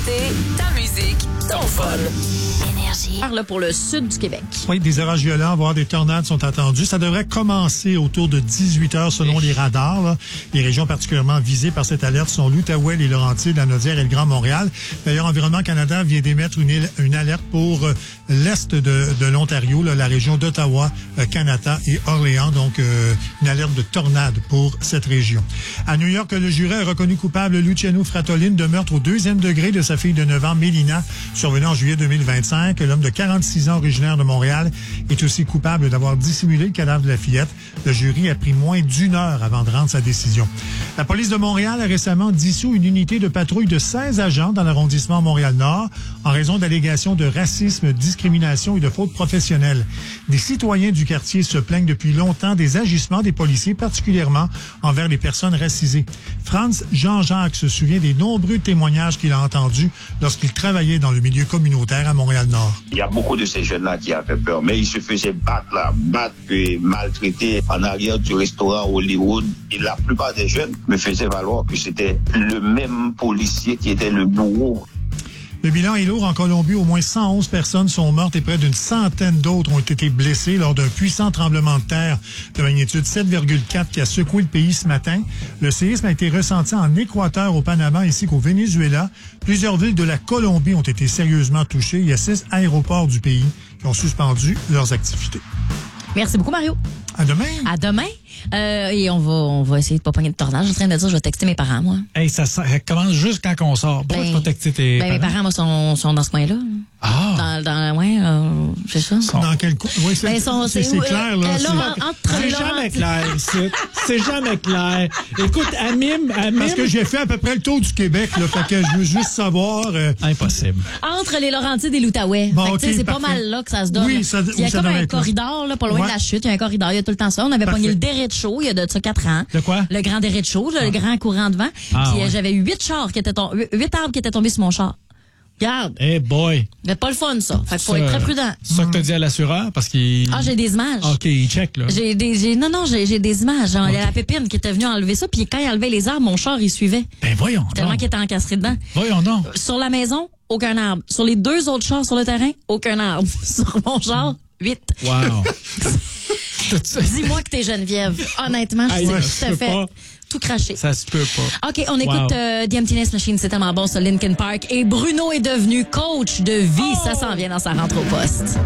variété, ta musique, ton fun. Énergie. Là pour le sud du Québec. Oui, des orages violents, voire des tornades sont attendus. Ça devrait commencer autour de 18 heures selon les radars. Là. Les régions particulièrement visées par cette alerte sont l'Outaouais, les Laurentides, la Naudière et le Grand Montréal. D'ailleurs, Environnement Canada vient d'émettre une alerte pour l'est de l'Ontario, là, la région d'Ottawa, Canada et Orléans. Donc, une alerte de tornade pour cette région. À New York, le jury a reconnu coupable Luciano Fratolin de meurtre au 2e degré de sa fille de 9 ans, Mélina, survenue en juillet 2025. L'homme de 46 ans, originaire de Montréal, est aussi coupable d'avoir dissimulé le cadavre de la fillette. Le jury a pris moins d'1 heure avant de rendre sa décision. La police de Montréal a récemment dissous une unité de patrouille de 16 agents dans l'arrondissement Montréal-Nord en raison d'allégations de racisme, discrimination et de fautes professionnelles. Des citoyens du quartier se plaignent depuis longtemps des agissements des policiers, particulièrement envers les personnes racisées. Franz Jean-Jacques se souvient des nombreux témoignages qu'il a entendus lorsqu'il travaillait dans le milieu communautaire à Montréal-Nord. Il y a beaucoup de ces jeunes-là qui avaient peur, mais ils se faisaient battre et maltraiter en arrière du restaurant Hollywood. Et la plupart des jeunes me faisaient valoir que c'était le même policier qui était le bourreau. Le bilan est lourd en Colombie. Au moins 111 personnes sont mortes et près d'une centaine d'autres ont été blessées lors d'un puissant tremblement de terre de magnitude 7,4 qui a secoué le pays ce matin. Le séisme a été ressenti en Équateur, au Panama ainsi qu'au Venezuela. Plusieurs villes de la Colombie ont été sérieusement touchées. Il y a 6 aéroports du pays qui ont suspendu leurs activités. Merci beaucoup, Mario. À demain. À demain. Et on va essayer de pas pogner de tornade. Je suis en train de dire, je vais texter mes parents, moi. Hey, ça commence juste quand on sort. Pourquoi tu vas texter tes parents? Mes parents, moi, sont dans ce coin-là. Ah! C'est ça. Dans quel coin? Oui, c'est clair, là. C'est jamais clair, ici. C'est jamais clair. Écoute, à Mime... Parce que j'ai fait à peu près le tour du Québec, là. Fait que je veux juste savoir... Impossible. Entre les Laurentides et l'Outaouais. Bon, c'est pas mal là que ça se donne. Oui, il y a comme un corridor, là, pas loin de la chute. Il y a un corridor. Il y a tout le temps ça. On avait pogné le derecho il y a de ça 4 ans. De quoi? Le grand derecho, le grand courant de vent. Puis j'avais 8 arbres qui étaient tombés sur mon char. Regarde. Hey boy. C'est pas le fun, ça. Fait qu'il faut être très prudent. C'est ça que t'as dit à l'assureur? Parce qu'il... j'ai des images. OK, il check, là. J'ai des images. Genre, il y a la Pépine qui était venue enlever ça, puis quand il enlevait les arbres, mon char, il suivait. Ben voyons donc. Tellement qu'il était encastré dedans. Voyons donc. Sur la maison, aucun arbre. Sur les 2 autres chars sur le terrain, aucun arbre. Sur mon char, 8. Wow. Dis-moi que t'es Geneviève. Honnêtement, je sais que tu fait tout craché. Ça se peut pas. OK, on écoute The Emptiness Machine. C'est tellement bon, ça, Linkin Park. Et Bruno est devenu coach de vie. Ça s'en vient dans sa rentre au poste.